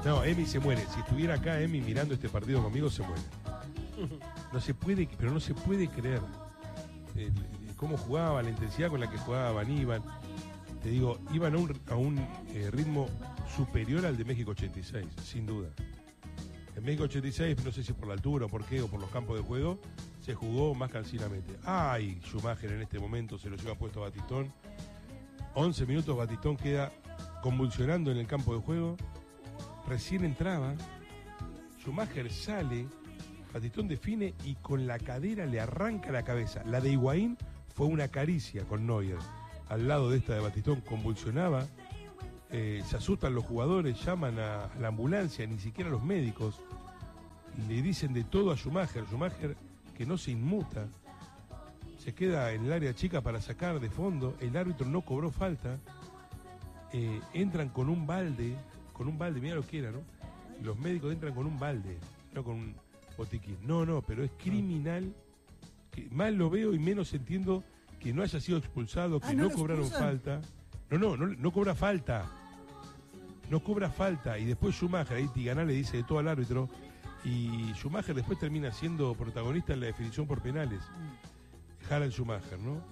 No, Emi se muere. Si estuviera acá Emi mirando este partido conmigo, se muere. No se puede, pero no se puede creer cómo jugaba, la intensidad con la que jugaban, iban. Te digo, iban a un ritmo superior al de México 86, sin duda. En México 86, no sé si por la altura o por qué, o por los campos de juego, se jugó más cansinamente. Ay, Schumacher en este momento se lo lleva puesto a Batistón. 11 minutos Batistón queda convulsionando en el campo de juego. Recién entraba, Schumacher sale, Batistón define y con la cadera le arranca la cabeza. La de Higuaín fue una caricia con Neuer. Al lado de esta de Batistón convulsionaba, se asustan los jugadores, llaman a la ambulancia, ni siquiera a los médicos, le dicen de todo a Schumacher, que no se inmuta, se queda en el área chica para sacar de fondo, el árbitro no cobró falta, entran con un balde, mira lo que era, ¿no? Los médicos entran con un balde, no con un botiquín. No, pero es criminal, que más lo veo y menos entiendo que no haya sido expulsado, que no cobraron falta. No cobra falta. No cobra falta. Y después Schumacher, ahí Tiganá le dice de todo al árbitro, y Schumacher después termina siendo protagonista en la definición por penales. Harald Schumacher, ¿no?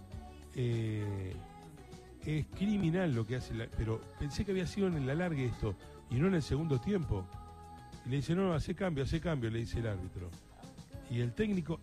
Es criminal lo que hace, pero pensé que había sido en el alargue esto, y no en el segundo tiempo. Y le dice, no, hace cambio, le dice el árbitro. Y el técnico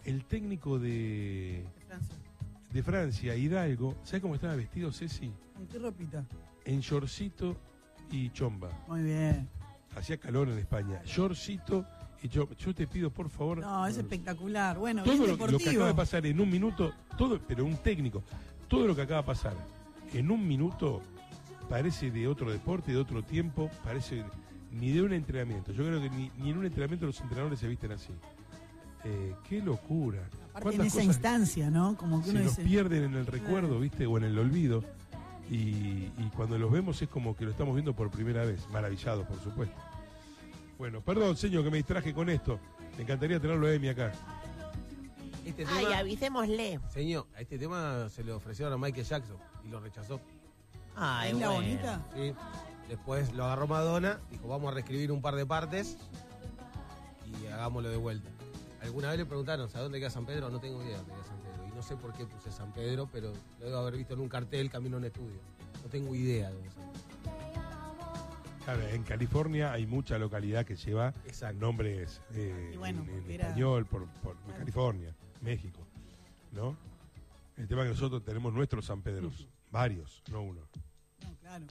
de Francia, Hidalgo, ¿sabes cómo estaba vestido, Ceci? ¿En qué ropita? En shortcito y chomba. Muy bien. Hacía calor en España. Shortcito y chomba. Yo te pido, por favor. No, es espectacular. Bueno, todo lo que acaba de pasar en un minuto, pero un técnico, todo lo que acaba de pasar en un minuto parece de otro deporte, de otro tiempo, parece ni de un entrenamiento. Yo creo que ni en un entrenamiento los entrenadores se visten así. Qué locura. Aparte en esa instancia, ¿no? Como que uno se nos pierden en el recuerdo, ¿viste? O en el olvido. Y cuando los vemos es como que lo estamos viendo por primera vez. Maravillados, por supuesto. Bueno, perdón, señor, que me distraje con esto. Me encantaría tenerlo a Emi acá. Ay, avisémosle. Señor, a este tema se le ofrecieron a Michael Jackson y lo rechazó. Ay, ¿Es la bonita? Sí. Después lo agarró Madonna, dijo, vamos a reescribir un par de partes y hagámoslo de vuelta. Alguna vez le preguntaron, ¿a dónde queda San Pedro? No tengo idea dónde queda San Pedro. Y no sé por qué puse San Pedro, pero lo debo haber visto en un cartel camino a un estudio. No tengo idea de dónde San Pedro. Claro, en California hay mucha localidad que lleva nombres en español por California, México, ¿no? El tema es que nosotros tenemos nuestros San Pedros, varios, no uno. No, claro.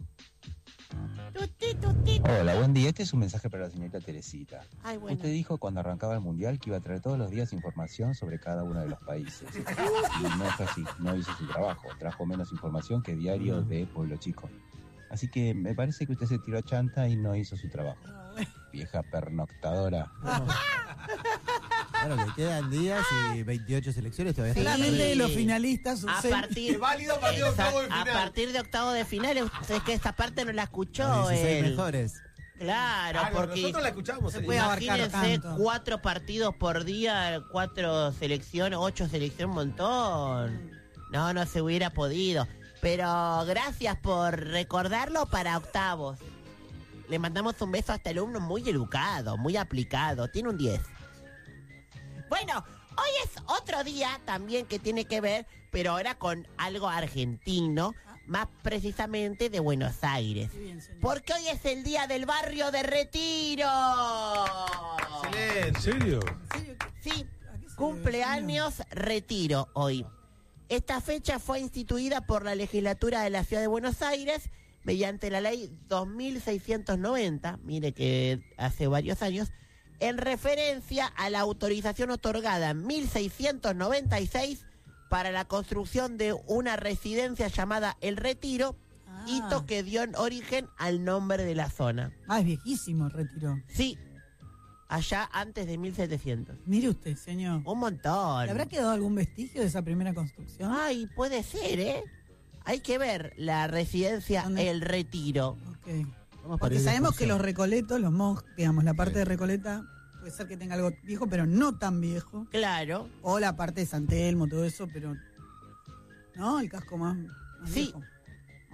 Hola, buen día. Este es un mensaje para la señorita Teresita. Ay, bueno. Usted dijo cuando arrancaba el mundial que iba a traer todos los días información sobre cada uno de los países. Y no fue así, no hizo su trabajo. Trajo menos información que Diario de Pueblo Chico. Así que me parece que usted se tiró a chanta y no hizo su trabajo. Vieja pernoctadora. Claro, que quedan días y 28 selecciones todavía. Solamente los finalistas a partir válido partido de octavo de final. A partir de octavo de final, es que esta parte no la escuchó. Los 16 mejores. Claro, porque nosotros la escuchamos. Se puede abarcar imagínense tanto. 4 partidos por día, 4 selecciones, 8 selecciones, un montón. No se hubiera podido. Pero gracias por recordarlo para octavos. Le mandamos un beso a este alumno muy educado, muy aplicado. Tiene un 10. Bueno, hoy es otro día también que tiene que ver, pero ahora con algo argentino, más precisamente de Buenos Aires. Bien, señor. Porque hoy es el día del barrio de Retiro. Excelente. ¿En serio? Sí, ¿A qué se cumpleaños Retiro hoy. Esta fecha fue instituida por la legislatura de la ciudad de Buenos Aires mediante la ley 2690, mire que hace varios años, en referencia a la autorización otorgada en 1696 para la construcción de una residencia llamada El Retiro, hito que dio en origen al nombre de la zona. Ah, es viejísimo el Retiro. Sí, allá antes de 1700. Mire usted, señor. Un montón. ¿Le habrá quedado algún vestigio de esa primera construcción? Ay, puede ser, ¿eh? Hay que ver la residencia ¿Dónde? El Retiro. Ok. Vamos para Porque ir de sabemos que excursión. los recoletos, los monjes, digamos, la parte de Recoleta, puede ser que tenga algo viejo, pero no tan viejo. Claro. O la parte de San Telmo, todo eso, pero... ¿No? El casco más Sí. viejo.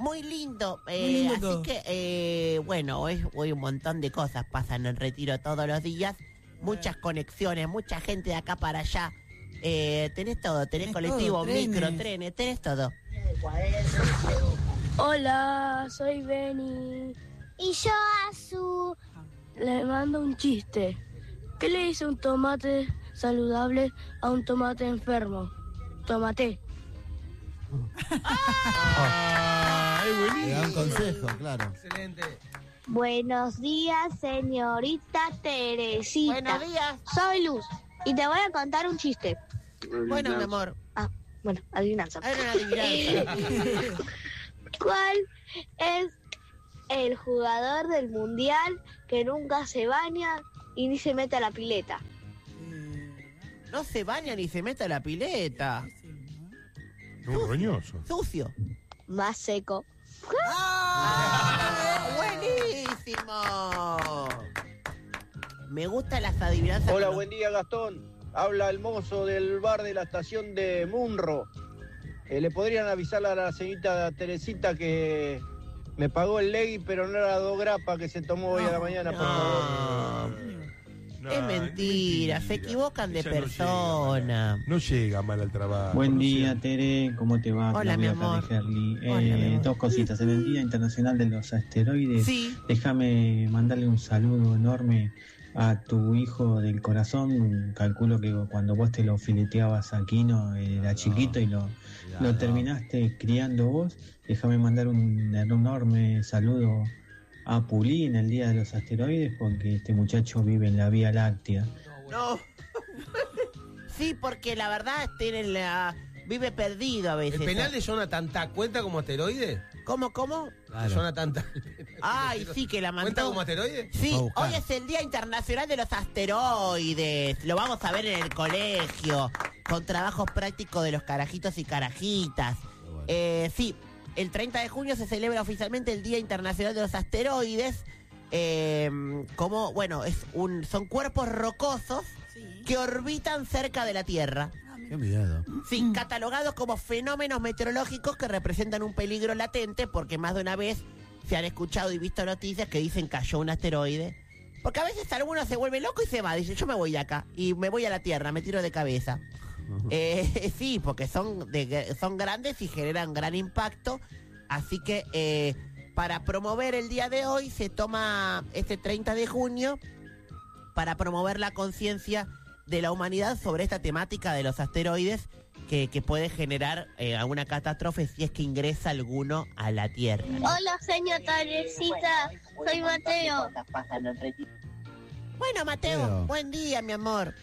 Muy lindo. Muy lindo así todo. que, bueno, hoy un montón de cosas pasan en Retiro todos los días. Muchas conexiones, mucha gente de acá para allá. Tenés todo, tenés colectivo, todo, trenes. micro, trenes, tenés todo. Hola, soy Benny. Y yo a su... Le mando un chiste. ¿Qué le dice un tomate saludable a un tomate enfermo? Tomate. Es Le buenísimo. da un consejo, claro. Excelente. Buenos días, señorita Teresita. Buenos días. Soy Luz y te voy a contar un chiste. Bueno, mi amor. Bueno, adivinanza. Hay una adivinanza. ¿Cuál es el jugador del mundial que nunca se baña y ni se mete a la pileta? No se baña ni se mete a la pileta. Un roñoso. Sucio. Más seco. ¡Buenísimo! Me gustan las adivinanzas. Hola, con buen día, Gastón. Habla el mozo del bar de la estación de Munro. ¿Le podrían avisar a la señorita Teresita que me pagó el legui, pero no era 2 grapas que se tomó hoy a la mañana, por favor? No, es mentira, se equivocan de Ella persona. No llega mal al trabajo. Buen no día, llega. Tere, ¿cómo te va? Hola, mi Claudia, acá amor. de Herli. Hola, mi amor. 2 cositas. En el Día Internacional de los Asteroides, Sí. déjame mandarle un saludo enorme a tu hijo del corazón. Calculo que cuando vos te lo fileteabas a Kino, era chiquito y lo terminaste criando vos. Déjame mandar un enorme saludo a Pulí en el Día de los Asteroides, porque este muchacho vive en la Vía Láctea. No. Sí, porque la verdad vive perdido a veces. ¿El penal de Jonathan Tah cuenta como asteroide? ¿Cómo? Claro. Jonathan Tah. Ay, sí, que la mandó. ¿Cuenta como asteroide? Sí, Va a buscar. hoy es el Día Internacional de los Asteroides. Lo vamos a ver en el colegio, con trabajos prácticos de los carajitos y carajitas. Sí, el 30 de junio se celebra oficialmente el Día Internacional de los Asteroides. Como, bueno, son cuerpos rocosos que orbitan cerca de la Tierra. Qué miedo. Sí, catalogados como fenómenos meteorológicos que representan un peligro latente, porque más de una vez se han escuchado y visto noticias que dicen cayó un asteroide. Porque a veces alguno se vuelve loco y se va, dice yo me voy de acá y me voy a la Tierra, me tiro de cabeza. Sí, porque son grandes y generan gran impacto, así que para promover el día de hoy se toma este 30 de junio para promover la conciencia de la humanidad sobre esta temática de los asteroides que puede generar alguna catástrofe si es que ingresa alguno a la Tierra, ¿no? Hola, señorita Teresita. Soy Mateo. Bueno, Mateo, Mateo. buen día, mi amor.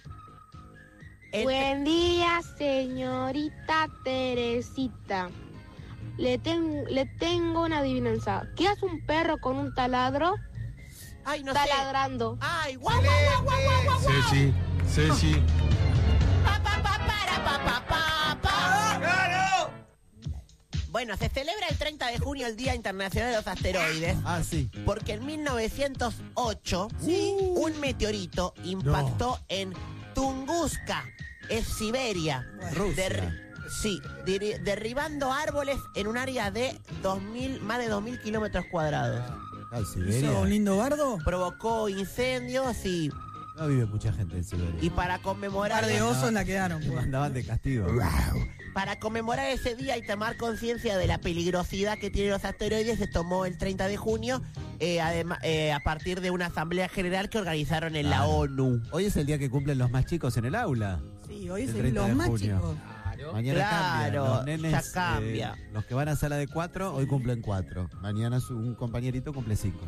Buen día, señorita Teresita. Le tengo una adivinanza. ¿Qué hace un perro con un taladro? Ay, no Está sé. ladrando. Ay, guau, guau, guau, guau, guau, guau. Ceci. Pa, pa, pa, para, pa, pa, pa, pa. Bueno, se celebra el 30 de junio el Día Internacional de los Asteroides, Ah, sí. porque en 1908 un meteorito impactó en Tunguska, es Siberia. Rusia. Derribando árboles en un área de más de 2.000 kilómetros cuadrados. Ah, ¿Hizo Siberia. un lindo bardo? Provocó incendios y No vive mucha gente en Siberia. para Un conmemorar par de osos la quedaron. Que mandaban de castigo. Para conmemorar ese día y tomar conciencia de la peligrosidad que tienen los asteroides, se tomó el 30 de junio, a partir de una asamblea general que organizaron en la Claro. ONU. Hoy es el día que cumplen los más chicos en el aula. Sí, hoy El es 30 los de más junio. chicos. Mañana Claro, cambia. Los nenes, ya cambia. los que van a sala de 4, hoy cumplen 4. Mañana un compañerito cumple 5.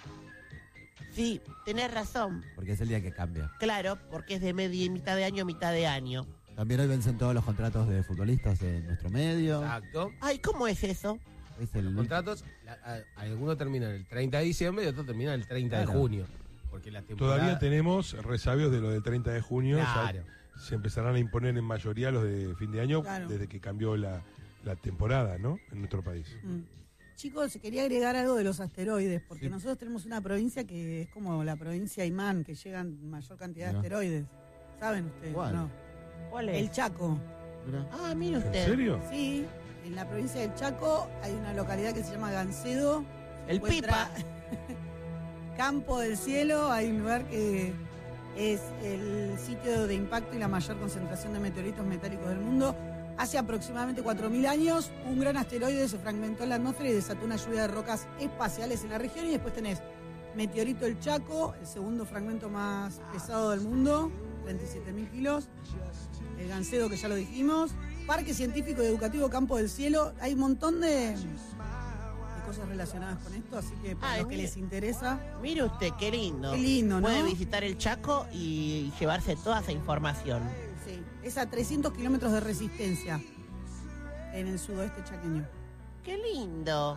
Sí, tenés razón. Porque es el día que cambia. Claro, porque es de mitad de año, mitad de año. También hoy vencen todos los contratos de futbolistas en nuestro medio. Exacto. Ay, ¿cómo es eso? Es el Los contratos, algunos terminan el 30 de diciembre y otros terminan el 30 de Claro. junio. Porque la temporada... Todavía tenemos resabios de lo del 30 de junio. Ya Claro. se empezarán a imponer en mayoría los de fin de año Claro. desde que cambió la temporada, ¿no? En nuestro país. Chicos, quería agregar algo de los asteroides, porque Sí. nosotros tenemos una provincia que es como la provincia Imán, que llegan mayor cantidad de Mirá. asteroides. ¿Saben ustedes? ¿Cuál? No. ¿Cuál El Chaco. Mirá. Ah, mire ¿En usted. serio? Sí. En la provincia del Chaco hay una localidad que se llama Gancedo. El Encuentra Campo del Cielo, hay un lugar que es el sitio de impacto y la mayor concentración de meteoritos metálicos del mundo. Hace aproximadamente 4.000 años, un gran asteroide se fragmentó en la atmósfera y desató una lluvia de rocas espaciales en la región. Y después tenés Meteorito del Chaco, el segundo fragmento más pesado del mundo, 37.000 kilos. El Gancedo, que ya lo dijimos. Parque Científico y Educativo Campo del Cielo. Hay un montón de cosas relacionadas con esto, así que para los que les interesa. Mire usted, qué lindo. Qué lindo, ¿no? Puede visitar el Chaco y llevarse toda esa información. Sí, es a 300 kilómetros de resistencia en el sudoeste chaqueño. Qué lindo.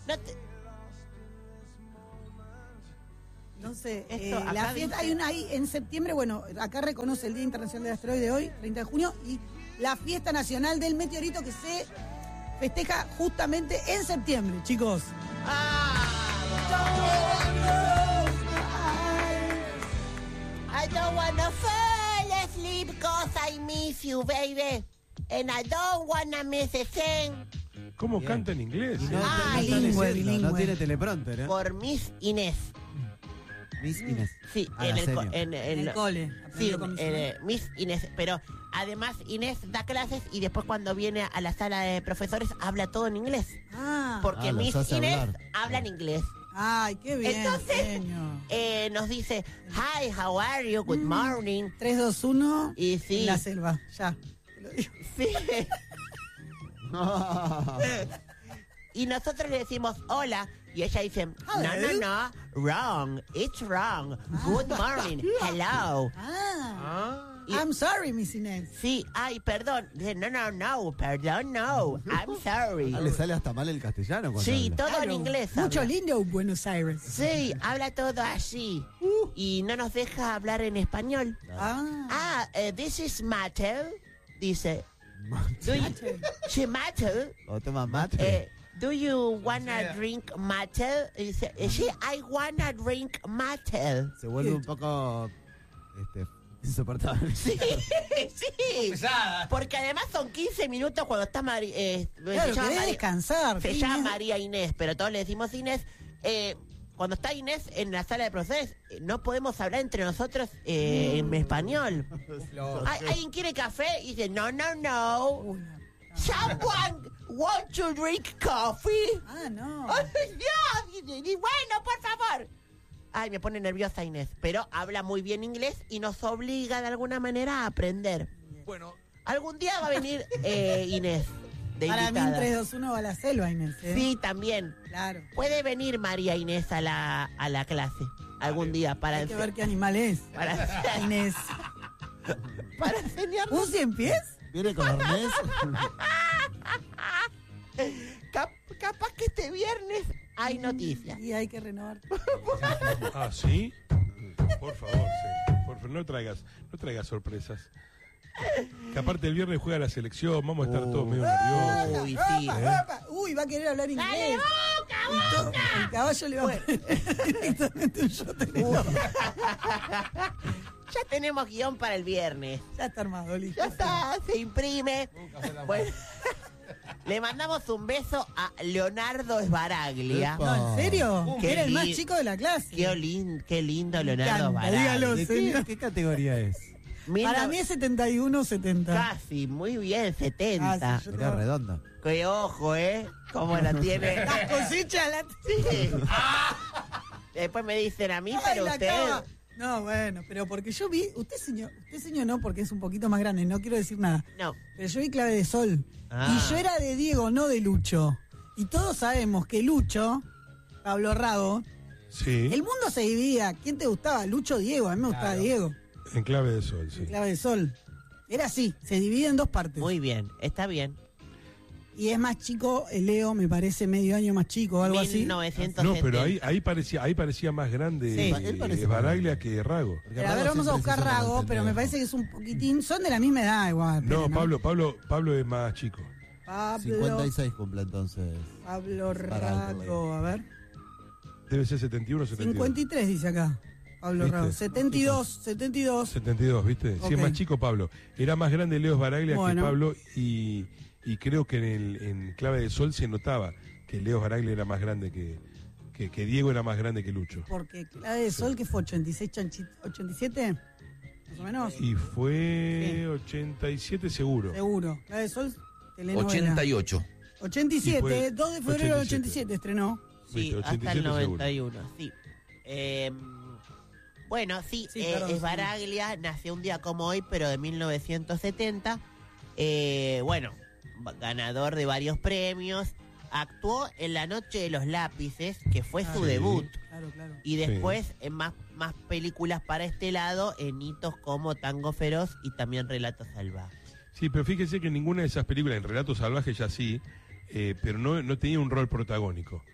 No sé, Esto la acá fiesta, dice- hay una ahí en septiembre, bueno, acá reconoce el Día Internacional del Asteroide hoy, 30 de junio, y la fiesta nacional del meteorito que se festeja justamente en septiembre, chicos. I don't wanna fall asleep cause I miss you, baby. And I don't wanna miss a thing. ¿Cómo canta en inglés? Y no, eh? no está bilingüe, leyendo, bilingüe. no tiene teleprompter, ¿eh? Por Miss Inés. Miss Inés. Sí, Ah, en la el, serio. en El cole. Sí, aprendió con Miss Inés. Miss Inés. Pero además Inés da clases y después cuando viene a la sala de profesores habla todo en inglés. Porque Ah, los Miss hace Inés hablar. habla en inglés. Ay, qué bien, Entonces, genio. Nos dice, hi, how are you? Good morning. 3, 2, 1. Y sí. En la selva, ya. Te lo digo. Sí. Y nosotros le decimos hola y ella dice, no, wrong, it's wrong. Good morning, hello. I'm sorry, Miss Inés. Sí, ay, perdón. Dice, no, perdón, no, I'm sorry. Ah, le sale hasta mal el castellano cuando Sí, habla. todo en Claro, inglés. Mucho habla. lindo Buenos Aires. Sí, habla todo así. Y no nos deja hablar en español. This is Mateo. Dice, do you, sí, Mateo. O toma mate. Do you wanna drink mate? Y dice, sí, I wanna drink mate. Se vuelve un poco insoportable. Sí, sí. Porque además son 15 minutos cuando está Claro, se llama querés descansar. Se Inés. llama María Inés, pero todos le decimos Inés. Cuando está Inés en la sala de profesores, no podemos hablar entre nosotros en español. ¿Alguien quiere café? Y dice, no. Someone want to drink coffee? No. Ay, Dios, y bueno, por favor. Ay, me pone nerviosa Inés, pero habla muy bien inglés y nos obliga de alguna manera a aprender. Bueno, algún día va a venir Inés de Para mí invitada. en 3, 2, 1 va a la selva, Inés. ¿eh? Sí, también. Claro. Puede venir María Inés a la clase algún día para Hay que ver qué animal es. Inés. Para enseñarnos. ¿Un 100 pies? ¿Viene con arnés? Capaz que este viernes hay noticias. Y hay que renovar. ¿sí? Por favor, sí. Por favor, no traigas sorpresas. Que aparte el viernes juega la selección, vamos a estar todos medio nerviosos. Uy, sí. Uy, va a querer hablar inglés. ¡Dale, Boca! El caballo le va a poner directamente un shot en el ojo. Ya tenemos guión para el viernes. Ya está armado, listo. Ya está, se imprime. Bueno, le mandamos un beso a Leonardo Sbaraglia. No, ¿en serio? Qué Era el más li- chico de la clase. Qué lindo Leonardo encanta, Sbaraglia. dígalo, ¿De señor. qué categoría es? Para mí es 71, 70. Casi, muy bien, 70. Casi, yo Era redonda. Qué ojo, Cómo la tiene. Las cosechas, la... Sí. Después me dicen a mí, Ay, pero la usted... cava. No, bueno, pero porque yo vi, usted señor no, porque es un poquito más grande, no quiero decir nada. No. Pero yo vi Clave de Sol. Ah. Y yo era de Diego, no de Lucho. Y todos sabemos que Lucho, Pablo Rago, Sí, el mundo se dividía. ¿Quién te gustaba? Lucho o Diego. A mí me gustaba Diego. en clave de sol, sí. Clave de Sol. Era así, se divide en dos partes. Muy bien, está bien. Y es más chico, Leo me parece medio año más chico o algo así. 1970. No, pero ahí parecía más grande Sí. Él parece Baraglia que Rago. Pero a ver, vamos a buscar Rago, pero me parece que es un poquitín. Son de la misma edad igual. No, pero Pablo es más chico. Pablo 56 cumple entonces. Rago, a ver. Debe ser 71 o 72. 53 dice acá. Pablo ¿Viste? Rago. 72. 72, ¿viste? Sí, Ok. es más chico Pablo. Era más grande Leo Baraglia Bueno. que Pablo y y creo que en Clave de Sol se notaba que Leo Baraglia era más grande que Diego era más grande que Lucho. Porque Clave de Sol, que fue 86, 87, más o menos. Y fue 87 seguro. Seguro. Clave de Sol, telenovela. 88. 87, fue 2 de febrero del 87 estrenó. Sí, hasta el 91, sí. Bueno, sí, perdón, Sbaraglia nació un día como hoy, pero de 1970. Bueno, ganador de varios premios. Actuó en La Noche de los Lápices, que fue su debut. Claro. Y después en más películas para este lado, en hitos como Tango Feroz y también Relatos Salvajes. Sí, pero fíjese que en ninguna de esas películas, en Relatos Salvajes ya sí, pero no tenía un rol protagónico.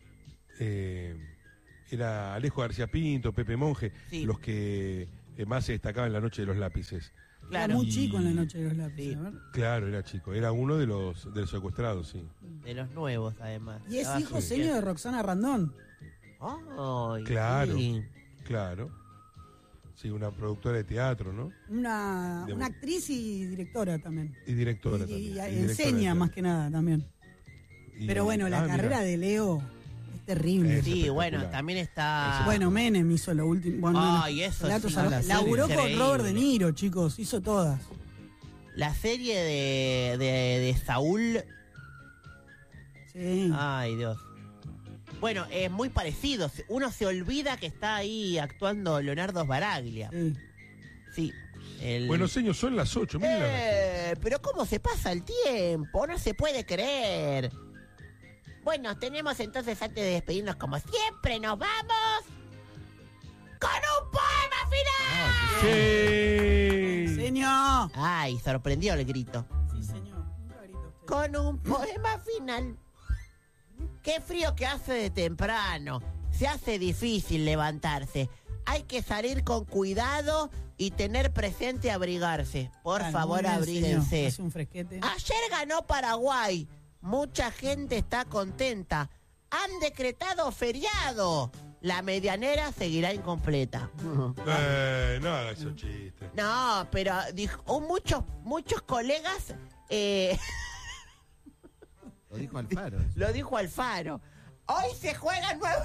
Era Alejo García Pinto, Pepe Monge, los que más se destacaban en La Noche de los Lápices. Claro. Era muy chico en La Noche de los Lápices. Sí. Claro, era chico. Era uno de los secuestrados, sí. De los nuevos, además. Y es hijo seño de Roxana Randón. Ay, claro, sí. claro. Sí, una productora de teatro, ¿no? Una actriz y directora también. Y directora también. Y directora enseña más que nada también. Pero bueno, la carrera de Leo es terrible. Sí, bueno, también está... Bueno, Menem hizo lo último. Bueno, ay, eso sí. Laburó con Increíble. Robert De Niro, chicos. Hizo todas. La serie de Saúl... Sí. Ay, Dios. Bueno, es muy parecido. Uno se olvida que está ahí actuando Leonardo Sbaraglia. Sí. Bueno, señor, son las 8. Pero ¿cómo se pasa el tiempo? No se puede creer. Bueno, tenemos entonces, antes de despedirnos, como siempre, nos vamos con un poema final. Sí. Señor. Ay, sorprendió el grito. Sí, señor. Nunca grita usted. Con un poema final. Qué frío que hace de temprano. Se hace difícil levantarse. Hay que salir con cuidado y tener presente abrigarse. Por favor, abríguense. Hace un fresquete. Ayer ganó Paraguay. Mucha gente está contenta. Han decretado feriado. La medianera seguirá incompleta. No haga esos chistes. No, pero dijo, muchos colegas... Lo dijo Alfaro. Lo dijo Alfaro. Hoy se juega nuevo...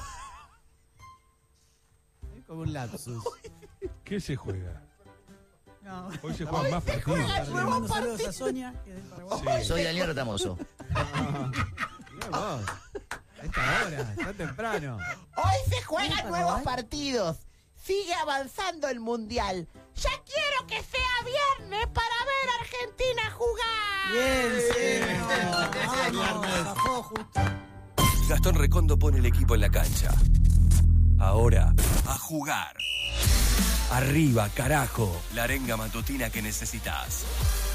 Es como un lapsus. ¿Qué se juega? No. Hoy se juegan más partidos. Le mando saludos a Sonia, que es del Paraguay. Sí. Soy Daniel Retamoso. Mirá vos. A esta hora, está temprano. Hoy se juegan nuevos partidos. Sigue avanzando el Mundial. Ya quiero que sea viernes para ver a Argentina jugar. Bien, Gastón Recondo pone el equipo en la cancha. Ahora, a jugar. Arriba, carajo. La arenga matutina que necesitas.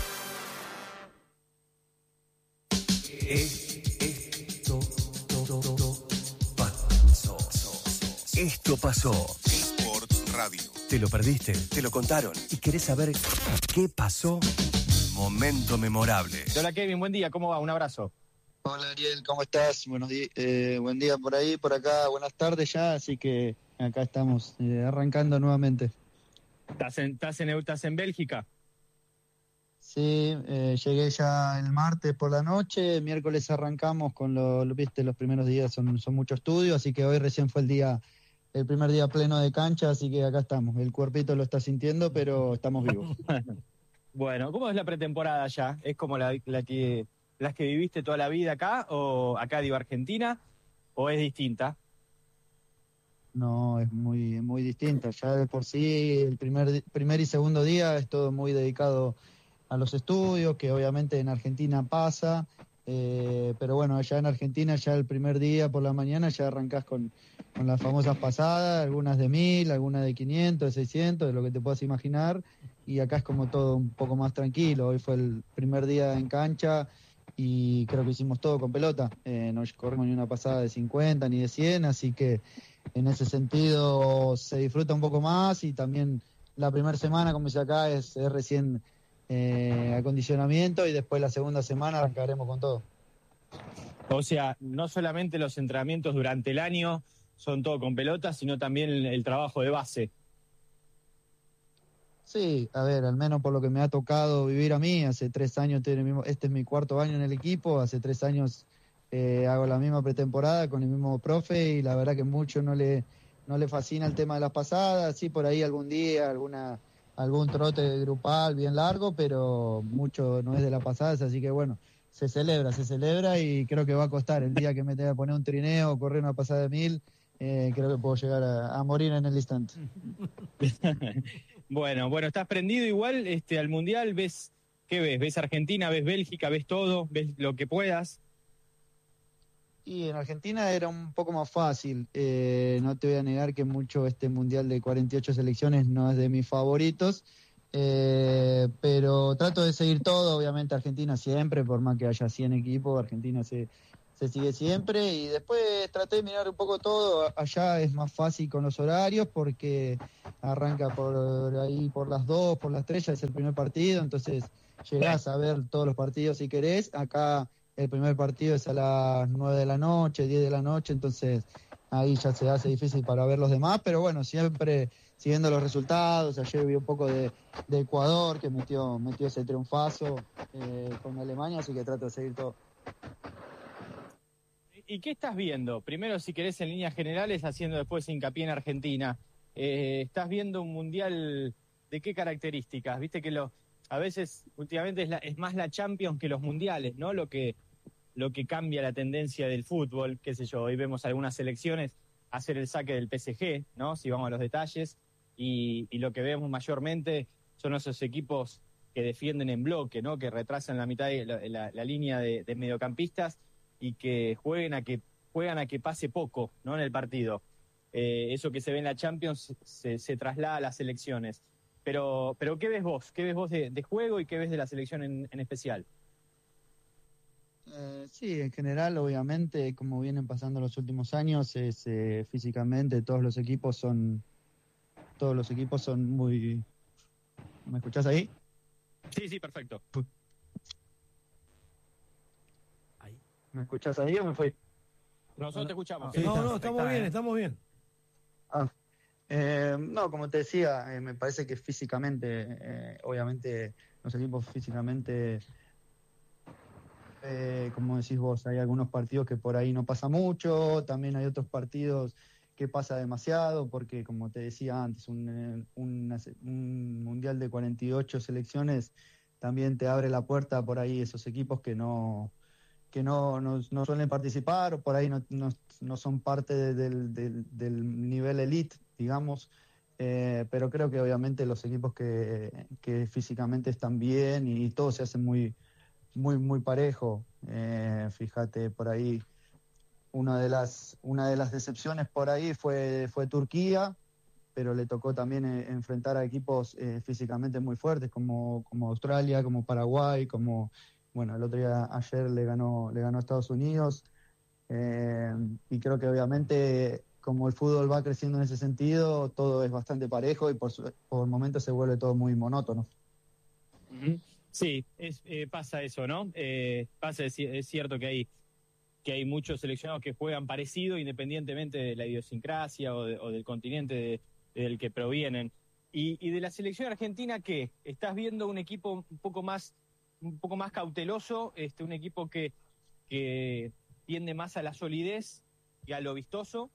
Esto pasó. Sports Radio. ¿Te lo perdiste? ¿Te lo contaron? ¿Y querés saber qué pasó? Momento memorable. Hola Kevin, buen día, ¿cómo va? Un abrazo. Hola Ariel, ¿cómo estás? Buenos días, buen día por ahí, por acá, buenas tardes ya, así que acá estamos arrancando nuevamente. ¿Estás en Bélgica? Sí, llegué ya el martes por la noche, miércoles arrancamos con viste, los primeros días son mucho estudio, así que hoy recién fue el primer día pleno de cancha, así que acá estamos. El cuerpito lo está sintiendo, pero estamos vivos. Bueno, ¿cómo es la pretemporada ya? ¿Es como las que viviste toda la vida acá, o acá digo Argentina, o es distinta? No, es muy, muy distinta. Ya de por sí, el primer y segundo día es todo muy dedicado a los estudios, que obviamente en Argentina pasa, pero bueno, allá en Argentina ya el primer día por la mañana ya arrancás con las famosas pasadas, algunas de 1000, algunas de 500, de 600, de lo que te puedas imaginar, y acá es como todo un poco más tranquilo. Hoy fue el primer día en cancha y creo que hicimos todo con pelota, no corrimos ni una pasada de 50 ni de 100, así que en ese sentido se disfruta un poco más, y también la primera semana, como dice acá, es recién acondicionamiento, y después la segunda semana arrancaremos con todo. O sea, no solamente los entrenamientos durante el año son todo con pelota, sino también el trabajo de base. Sí, a ver, al menos por lo que me ha tocado vivir a mí, hace 3 años, este es mi 4.º año en el equipo, hace 3 años hago la misma pretemporada con el mismo profe y la verdad que mucho no le fascina el tema de las pasadas, sí, por ahí algún día, algún trote grupal bien largo, pero mucho no es de las pasadas, así que bueno, se celebra y creo que va a costar el día que me tenga que poner un trineo o correr una pasada de 1000, creo que puedo llegar a morir en el instante. Bueno, estás prendido igual al Mundial, ¿qué ves? ¿Ves Argentina, ves Bélgica, ves todo, ves lo que puedas? Y en Argentina era un poco más fácil, no te voy a negar que mucho este Mundial de 48 selecciones no es de mis favoritos, pero trato de seguir todo, obviamente Argentina siempre, por más que haya 100 equipos, Argentina se sigue siempre, y después traté de mirar un poco todo. Allá es más fácil con los horarios porque arranca por ahí por las 2, por las 3 ya es el primer partido, entonces llegás a ver todos los partidos si querés. Acá el primer partido es a las 9 de la noche, 10 de la noche, entonces ahí ya se hace difícil para ver los demás, pero bueno, siempre siguiendo los resultados. Ayer vi un poco de Ecuador que metió ese triunfazo con Alemania, así que trato de seguir todo. ¿Y qué estás viendo? Primero, si querés, en líneas generales, haciendo después hincapié en Argentina. ¿Estás viendo un mundial de qué características? Viste que a veces, últimamente, es más la Champions que los mundiales, ¿no? Lo que cambia la tendencia del fútbol, qué sé yo. Hoy vemos algunas selecciones hacer el saque del PSG, ¿no? Si vamos a los detalles. Y lo que vemos mayormente son esos equipos que defienden en bloque, ¿no? Que retrasan la mitad de la línea de mediocampistas y que juegan a que pase poco, ¿no? En el partido. Eso que se ve en la Champions se traslada a las selecciones. Pero ¿qué ves vos? ¿Qué ves vos de juego y qué ves de la selección en especial? Sí, en general, obviamente, como vienen pasando los últimos años, físicamente todos los equipos son muy... ¿Me escuchás ahí? Sí, perfecto. ¿Me escuchás ahí o me fui? Nosotros te escuchamos. Sí, no, estamos bien. No, como te decía, me parece que físicamente, obviamente, los equipos físicamente, como decís vos, hay algunos partidos que por ahí no pasa mucho, también hay otros partidos que pasa demasiado, porque como te decía antes, un mundial de 48 selecciones también te abre la puerta por ahí esos equipos que no suelen participar o por ahí no son parte del nivel elite, digamos, pero creo que obviamente los equipos que físicamente están bien y todo se hace muy muy parejo. Fíjate, por ahí una de las decepciones por ahí fue Turquía, pero le tocó también enfrentar a equipos físicamente muy fuertes como Australia, como Paraguay, como el otro día, ayer le ganó a Estados Unidos, y creo que obviamente como el fútbol va creciendo en ese sentido, todo es bastante parejo y por momentos se vuelve todo muy monótono. Sí, pasa eso, ¿no? Es cierto que hay muchos seleccionados que juegan parecido independientemente de la idiosincrasia o del continente del que provienen. Y de la selección argentina, ¿qué? ¿Estás viendo un equipo un poco más cauteloso, un equipo que tiende más a la solidez y a lo vistoso?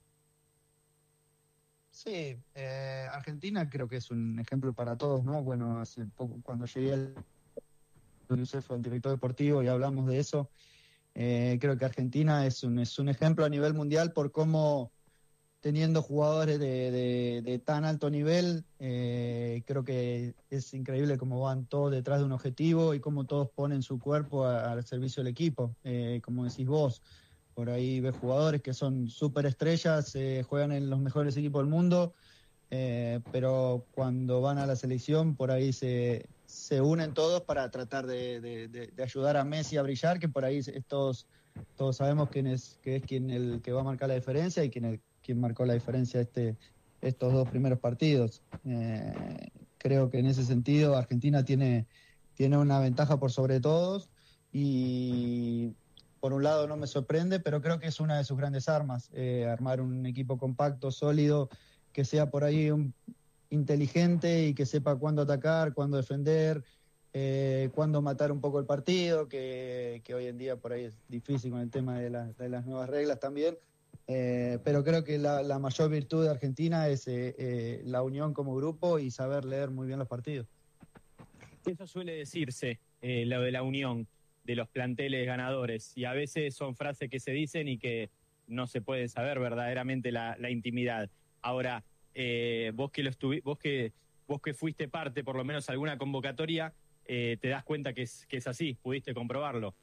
Sí, Argentina creo que es un ejemplo para todos, ¿no? Bueno, hace poco cuando llegué al director deportivo y hablamos de eso, creo que Argentina es un ejemplo a nivel mundial por cómo, teniendo jugadores de tan alto nivel, creo que es increíble cómo van todos detrás de un objetivo y cómo todos ponen su cuerpo al servicio del equipo. Como decís vos, por ahí ves jugadores que son súper estrellas, juegan en los mejores equipos del mundo, pero cuando van a la selección por ahí se unen todos para tratar de ayudar a Messi a brillar, que por ahí todos sabemos que es quien el que va a marcar la diferencia y quien marcó la diferencia estos 2 primeros partidos. Creo que en ese sentido Argentina tiene una ventaja por sobre todos y por un lado no me sorprende, pero creo que es una de sus grandes armas, armar un equipo compacto, sólido, que sea por ahí inteligente y que sepa cuándo atacar, cuándo defender, cuándo matar un poco el partido, que hoy en día por ahí es difícil con el tema de las nuevas reglas también. Pero creo que la mayor virtud de Argentina es la unión como grupo y saber leer muy bien los partidos. Eso suele decirse, lo de la unión de los planteles ganadores, y a veces son frases que se dicen y que no se puede saber verdaderamente la intimidad. Ahora, vos que fuiste parte, por lo menos alguna convocatoria, te das cuenta que es así, pudiste comprobarlo.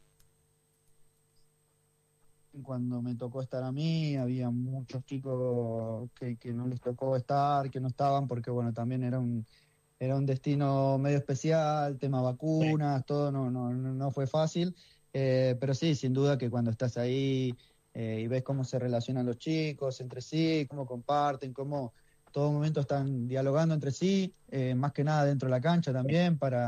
Cuando me tocó estar a mí, había muchos chicos que no les tocó estar, que no estaban, porque bueno, también era un destino medio especial, tema vacunas, todo no fue fácil, pero sí, sin duda que cuando estás ahí y ves cómo se relacionan los chicos entre sí, cómo comparten, cómo todo momento están dialogando entre sí, más que nada dentro de la cancha también, para